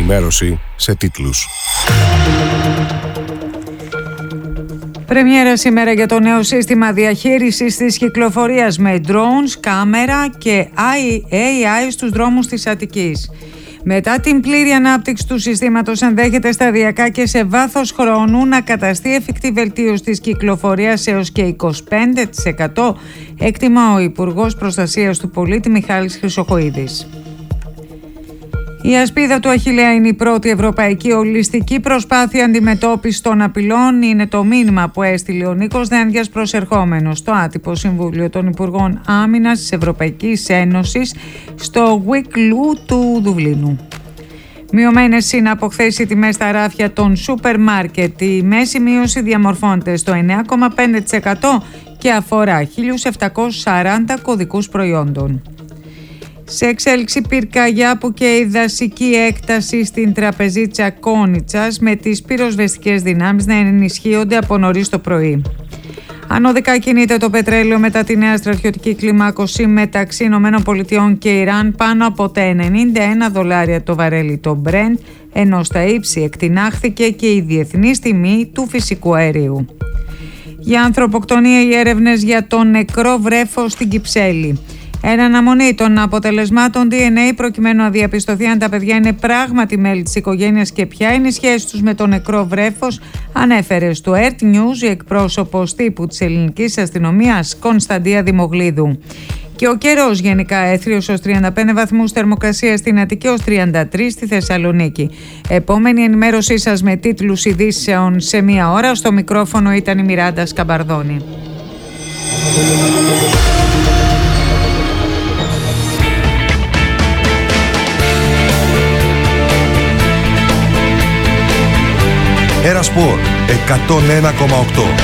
ενημέρωση σε τίτλους. Πρεμιέρα σήμερα για το νέο σύστημα διαχείρισης της κυκλοφορίας με drones, κάμερα και AI στους δρόμους της Αττικής. Μετά την πλήρη ανάπτυξη του συστήματος ενδέχεται σταδιακά και σε βάθος χρόνου να καταστεί εφικτή βελτίωση της κυκλοφορίας έως και 25%, εκτιμά ο Υπουργός Προστασίας του Πολίτη Μιχάλης Χρυσοχοΐδης. Η ασπίδα του Αχιλλέα είναι η πρώτη ευρωπαϊκή ολιστική προσπάθεια αντιμετώπισης των απειλών. Είναι το μήνυμα που έστειλε ο Νίκος Δένδιας προσερχόμενος στο άτυπο Συμβούλιο των Υπουργών Άμυνας της Ευρωπαϊκής Ένωσης στο Wicklow του Δουβλίνου. Μειωμένες είναι από χθες οι τιμές στα ράφια των σούπερ μάρκετ. Η μέση μείωση διαμορφώνεται στο 9,5% και αφορά 1.740 κωδικούς προϊόντων. Σε εξέλιξη πυρκαγιά που και η δασική έκταση στην τραπεζίτσα Κόνιτσας με τις πυροσβεστικές δυνάμεις να ενισχύονται από νωρίς το πρωί. Ανωδικά κινείται το πετρέλαιο μετά τη νέα στρατιωτική κλιμάκωση μεταξύ ΗΠΑ και Ιράν πάνω από τα $91 το βαρέλι το Brent, ενώ στα ύψη εκτινάχθηκε και η διεθνής τιμή του φυσικού αερίου. Για ανθρωποκτονία οι έρευνες για το νεκρό βρέφος στην Κυψέλη. Εν αναμονή των αποτελεσμάτων DNA προκειμένου να διαπιστωθεί αν τα παιδιά είναι πράγματι μέλη της οικογένειας και ποια είναι η σχέση τους με το νεκρό βρέφος, ανέφερε στο ERT News η εκπρόσωπος τύπου της ελληνικής αστυνομίας Κωνσταντία Δημογλίδου. Και ο καιρός γενικά έθριος ως 35 βαθμούς, θερμοκρασία στην Αττική ως 33 στη Θεσσαλονίκη. Επόμενη ενημέρωσή σας με τίτλους ειδήσεων σε μία ώρα. Στο μικρόφωνο ήταν η Μιράντα Σκαμπαρδόνη. Era Sport 101,8.